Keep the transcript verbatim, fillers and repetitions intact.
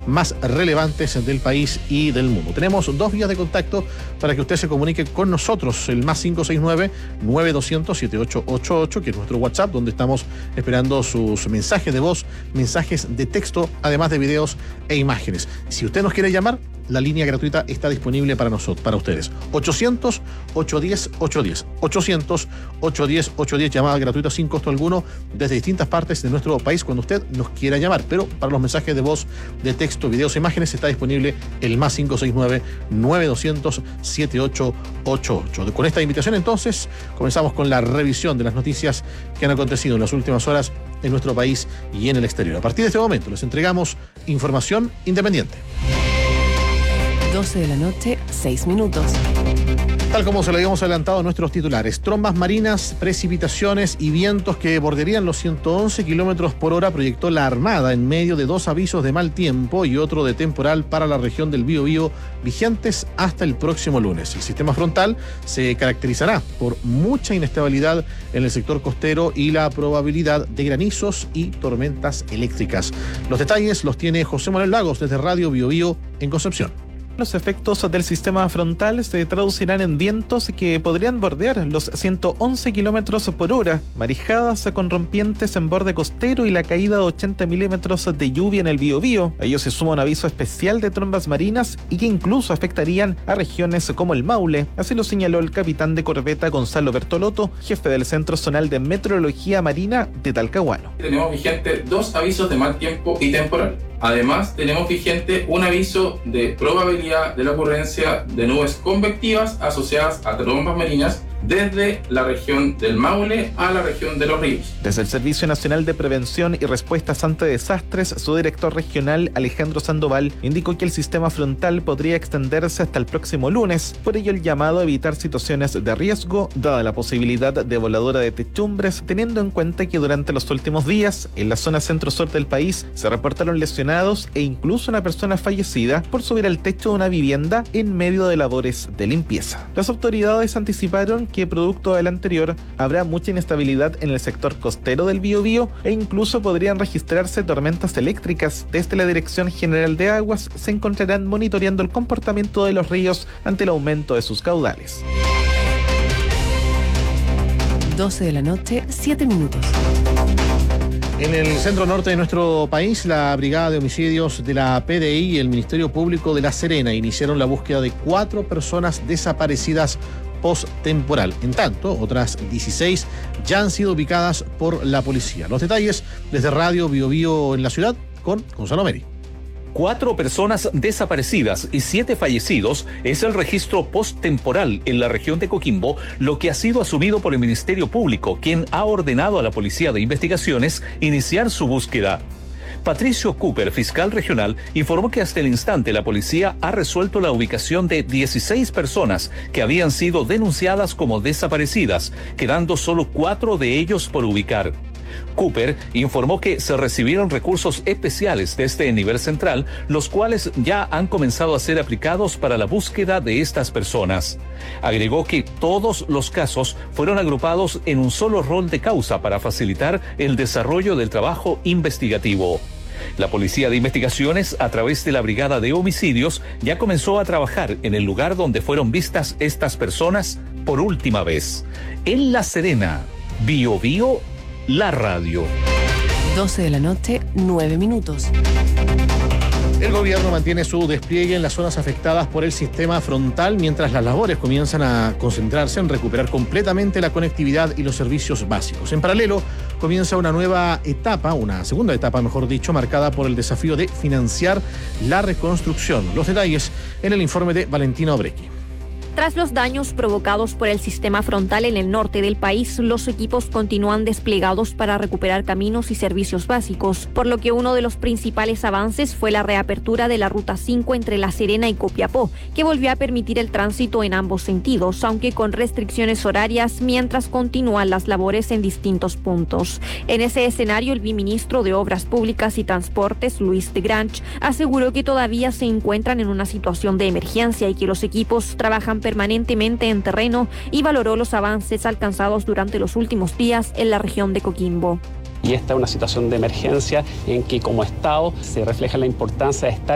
más relevantes del país y del mundo. Tenemos dos vías de contacto para que usted se comunique con nosotros, el más cinco seis nueve, nueve dos cero cero, siete ocho ocho ocho, que es nuestro WhatsApp, donde estamos esperando sus mensajes de voz, mensajes de texto, además de videos e imágenes. Si usted nos quiere llamar, la línea gratuita está disponible para nosotros, para ustedes. ochocientos, ochocientos diez, ochocientos diez. ochocientos, ochocientos diez, ochocientos diez, llamada gratuita sin costo alguno desde distintas partes de nuestro país cuando usted nos quiera llamar. Pero para los mensajes de voz, de texto, videos e imágenes está disponible el más cinco seis nueve, nueve dos cero cero, siete ocho ocho ocho. Con esta invitación entonces comenzamos con la revisión de las noticias que han acontecido en las últimas horas en nuestro país y en el exterior. A partir de este momento les entregamos información independiente. doce de la noche, seis minutos. Tal como se lo habíamos adelantado a nuestros titulares, trombas marinas, precipitaciones y vientos que bordearían los ciento once kilómetros por hora proyectó la Armada en medio de dos avisos de mal tiempo y otro de temporal para la región del Biobío vigentes hasta el próximo lunes. El sistema frontal se caracterizará por mucha inestabilidad en el sector costero y la probabilidad de granizos y tormentas eléctricas. Los detalles los tiene José Manuel Lagos desde Radio Biobío en Concepción. Los efectos del sistema frontal se traducirán en vientos que podrían bordear los ciento once kilómetros por hora, marejadas con rompientes en borde costero y la caída de ochenta milímetros de lluvia en el Biobío. A ello se suma un aviso especial de trombas marinas y que incluso afectarían a regiones como el Maule. Así lo señaló el capitán de corbeta Gonzalo Bertolotto, jefe del Centro Zonal de Meteorología Marina de Talcahuano. Tenemos vigente dos avisos de mal tiempo y temporal. Además, tenemos vigente un aviso de probabilidad de la ocurrencia de nubes convectivas asociadas a trombas marinas desde la región del Maule a la región de Los Ríos. Desde el Servicio Nacional de Prevención y Respuestas ante Desastres, su director regional, Alejandro Sandoval, indicó que el sistema frontal podría extenderse hasta el próximo lunes. Por ello, el llamado a evitar situaciones de riesgo, dada la posibilidad de voladura de techumbres, teniendo en cuenta que durante los últimos días, en la zona centro-sur del país, se reportaron lesionados e incluso una persona fallecida por subir al techo de una vivienda en medio de labores de limpieza. Las autoridades anticiparon que producto del anterior habrá mucha inestabilidad en el sector costero del Biobío e incluso podrían registrarse tormentas eléctricas. Desde la Dirección General de Aguas se encontrarán monitoreando el comportamiento de los ríos ante el aumento de sus caudales. doce de la noche, siete minutos. En el centro norte de nuestro país, la Brigada de Homicidios de la P D I y el Ministerio Público de La Serena iniciaron la búsqueda de cuatro personas desaparecidas post-temporal. En tanto, otras dieciséis ya han sido ubicadas por la policía. Los detalles desde Radio Biobío en la ciudad con Gonzalo Meri. Cuatro personas desaparecidas y siete fallecidos es el registro post-temporal en la región de Coquimbo, lo que ha sido asumido por el Ministerio Público, quien ha ordenado a la Policía de Investigaciones iniciar su búsqueda. Patricio Cooper, fiscal regional, informó que hasta el instante la policía ha resuelto la ubicación de dieciséis personas que habían sido denunciadas como desaparecidas, quedando solo cuatro de ellos por ubicar. Cooper informó que se recibieron recursos especiales desde el nivel central, los cuales ya han comenzado a ser aplicados para la búsqueda de estas personas. Agregó que todos los casos fueron agrupados en un solo rol de causa para facilitar el desarrollo del trabajo investigativo. La Policía de Investigaciones, a través de la Brigada de Homicidios, ya comenzó a trabajar en el lugar donde fueron vistas estas personas por última vez. En La Serena, Biobío, la radio. doce de la noche, nueve minutos. El gobierno mantiene su despliegue en las zonas afectadas por el sistema frontal mientras las labores comienzan a concentrarse en recuperar completamente la conectividad y los servicios básicos. En paralelo, comienza una nueva etapa, una segunda etapa, mejor dicho, marcada por el desafío de financiar la reconstrucción. Los detalles en el informe de Valentina Obrequi. Tras los daños provocados por el sistema frontal en el norte del país, los equipos continúan desplegados para recuperar caminos y servicios básicos, por lo que uno de los principales avances fue la reapertura de la Ruta cinco entre La Serena y Copiapó, que volvió a permitir el tránsito en ambos sentidos, aunque con restricciones horarias mientras continúan las labores en distintos puntos. En ese escenario, el viceministro de Obras Públicas y Transportes, Luis de Granch, aseguró que todavía se encuentran en una situación de emergencia y que los equipos trabajan permanentemente en terreno y valoró los avances alcanzados durante los últimos días en la región de Coquimbo. Y esta es una situación de emergencia en que como Estado se refleja la importancia de estar